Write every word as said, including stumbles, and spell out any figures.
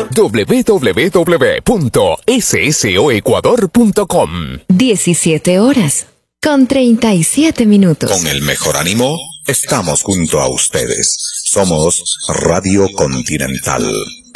doble u doble u doble u punto s s o ecuador punto com. diecisiete horas con treinta y siete minutos. Con el mejor ánimo, estamos junto a ustedes. Somos Radio Continental.